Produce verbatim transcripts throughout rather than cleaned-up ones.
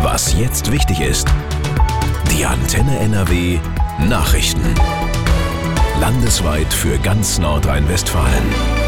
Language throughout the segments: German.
Was jetzt wichtig ist. Die Antenne N R W Nachrichten. Landesweit für ganz Nordrhein-Westfalen.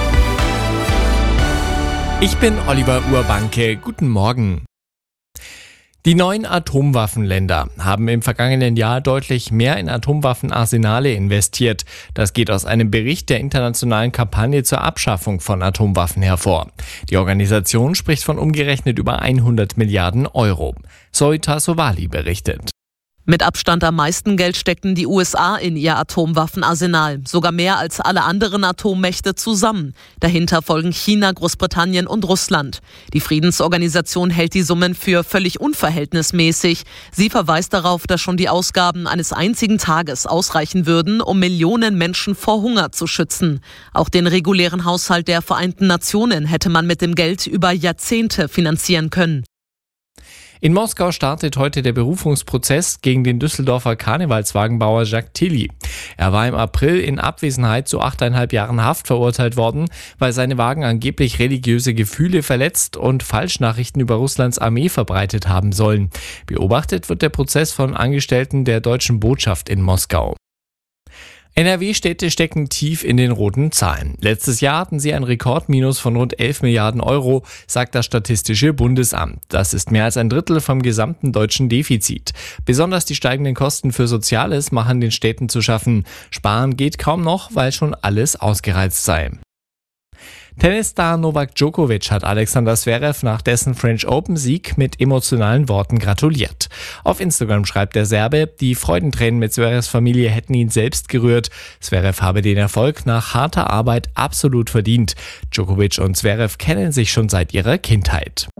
Ich bin Oliver Urbanke. Guten Morgen. Die neuen Atomwaffenländer haben im vergangenen Jahr deutlich mehr in Atomwaffenarsenale investiert. Das geht aus einem Bericht der internationalen Kampagne zur Abschaffung von Atomwaffen hervor. Die Organisation spricht von umgerechnet über hundert Milliarden Euro. Zoe Tassovali berichtet. Mit Abstand am meisten Geld steckten die U S A in ihr Atomwaffenarsenal, sogar mehr als alle anderen Atommächte zusammen. Dahinter folgen China, Großbritannien und Russland. Die Friedensorganisation hält die Summen für völlig unverhältnismäßig. Sie verweist darauf, dass schon die Ausgaben eines einzigen Tages ausreichen würden, um Millionen Menschen vor Hunger zu schützen. Auch den regulären Haushalt der Vereinten Nationen hätte man mit dem Geld über Jahrzehnte finanzieren können. In Moskau startet heute der Berufungsprozess gegen den Düsseldorfer Karnevalswagenbauer Jacques Tilly. Er war im April in Abwesenheit zu achteinhalb Jahren Haft verurteilt worden, weil seine Wagen angeblich religiöse Gefühle verletzt und Falschnachrichten über Russlands Armee verbreitet haben sollen. Beobachtet wird der Prozess von Angestellten der deutschen Botschaft in Moskau. N R W-Städte stecken tief in den roten Zahlen. Letztes Jahr hatten sie ein Rekordminus von rund elf Milliarden Euro, sagt das Statistische Bundesamt. Das ist mehr als ein Drittel vom gesamten deutschen Defizit. Besonders die steigenden Kosten für Soziales machen den Städten zu schaffen. Sparen geht kaum noch, weil schon alles ausgereizt sei. Tennisstar Novak Djokovic hat Alexander Zverev nach dessen French Open-Sieg mit emotionalen Worten gratuliert. Auf Instagram schreibt der Serbe, die Freudentränen mit Zverevs Familie hätten ihn selbst gerührt. Zverev habe den Erfolg nach harter Arbeit absolut verdient. Djokovic und Zverev kennen sich schon seit ihrer Kindheit.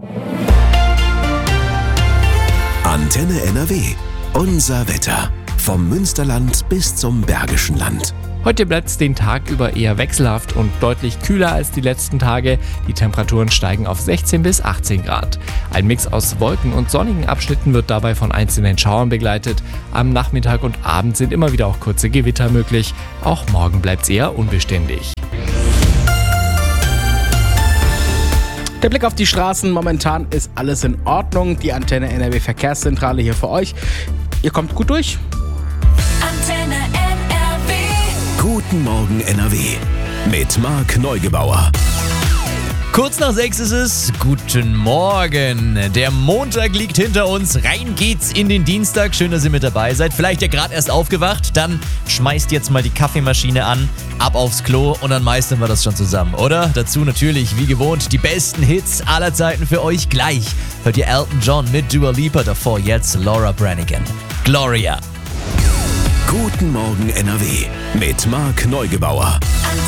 Antenne N R W. Unser Wetter. Vom Münsterland bis zum Bergischen Land. Heute bleibt es den Tag über eher wechselhaft und deutlich kühler als die letzten Tage. Die Temperaturen steigen auf sechzehn bis achtzehn Grad. Ein Mix aus Wolken und sonnigen Abschnitten wird dabei von einzelnen Schauern begleitet. Am Nachmittag und Abend sind immer wieder auch kurze Gewitter möglich. Auch morgen bleibt es eher unbeständig. Der Blick auf die Straßen, momentan ist alles in Ordnung. Die Antenne N R W Verkehrszentrale hier für euch. Ihr kommt gut durch. Antenne N R W. Guten Morgen N R W mit Marc Neugebauer. Kurz nach sechs ist es. Guten Morgen. Der Montag liegt hinter uns. Rein geht's in den Dienstag. Schön, dass ihr mit dabei seid. Vielleicht ja gerade erst aufgewacht. Dann schmeißt jetzt mal die Kaffeemaschine an, ab aufs Klo und dann meistern wir das schon zusammen, oder? Dazu natürlich, wie gewohnt, die besten Hits aller Zeiten für euch. Gleich hört ihr Elton John mit Dua Lipa, davor jetzt Laura Branigan. Gloria. Guten Morgen N R W mit Marc Neugebauer. Antenne